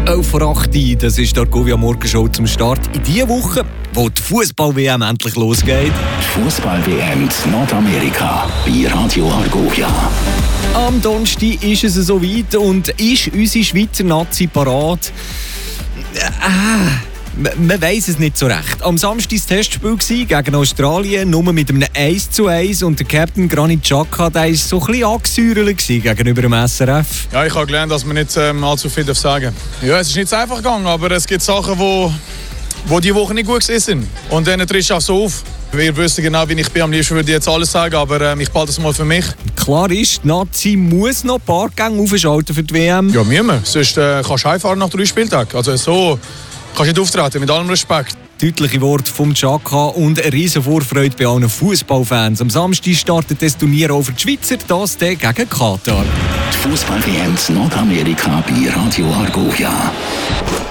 vor 8 Uhr, das ist die Argovia Morgenshow zum Start in dieser Woche, wo die Fußball-WM endlich losgeht. Fußball-WM in Nordamerika bei Radio Argovia. Am Donnerstag ist es soweit und ist unsere Schweizer Nazi parat? Man weiss es nicht so recht. Am Samstag war das Testspiel gegen Australien, nur mit einem 1:1 und der Captain Granit Xhaka, der war so ein bisschen angesäuert gegenüber dem SRF. Ja, ich habe gelernt, dass man nicht allzu viel sagen darf. Ja, es ist nicht so einfach gegangen, aber es gibt Sachen, wo die Woche nicht gut sind. Und dann trittst du auch so auf. Wir wissen genau, wie ich bin. Am liebsten würde ich jetzt alles sagen, aber ich behalte das mal für mich. Klar ist, die Nazi muss noch ein paar Gänge aufschalten für die WM. Ja, müssen wir. Sonst kannst du heimfahren nach 3 Spieltagen. Also so kannst du nicht auftreten, mit allem Respekt. Deutliche Worte vom Xhaka und eine riesen Vorfreude bei allen Fußballfans. Am Samstag startet das Turnier auch für die Schweizer, das gegen Katar. Die Fußball-WM in Nordamerika bei Radio Argovia.